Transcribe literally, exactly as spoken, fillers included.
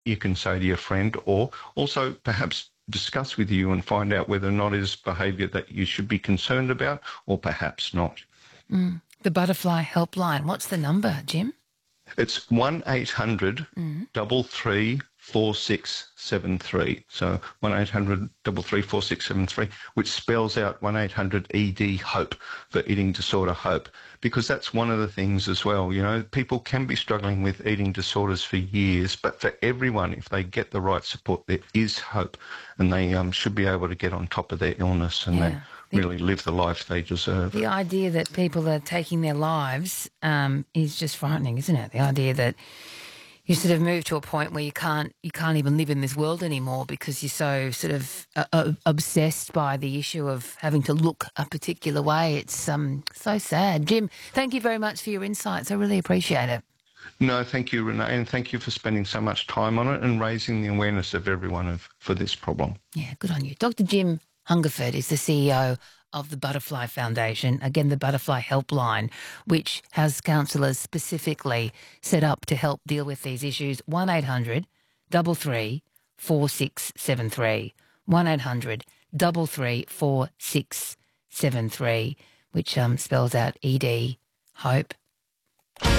you can say to your friend, or also perhaps discuss with you and find out whether or not it is behaviour that you should be concerned about or perhaps not. Mm. The Butterfly Helpline. What's the number, Jim? It's one eight hundred double three four six seven three. So one eight hundred double three four six seven three, which spells out one eight hundred E D HOPE for eating disorder HOPE, because that's one of the things as well. You know, people can be struggling with eating disorders for years, but for everyone, if they get the right support, there is hope, and they um, should be able to get on top of their illness and Yeah. then really live the life they deserve. The idea that people are taking their lives um, is just frightening, isn't it? The idea that you sort of move to a point where you can't you can't even live in this world anymore because you're so sort of uh, uh, obsessed by the issue of having to look a particular way. It's um so sad. Jim, thank you very much for your insights. I really appreciate it. No, thank you, Renee, and thank you for spending so much time on it and raising the awareness of everyone of, for this problem. Yeah, good on you. Doctor Jim Hungerford is the C E O of the Butterfly Foundation, again, the Butterfly Helpline, which has counsellors specifically set up to help deal with these issues. one eight hundred double three four six seven three. one eight hundred double three four six seven three, which um, spells out E D, HOPE.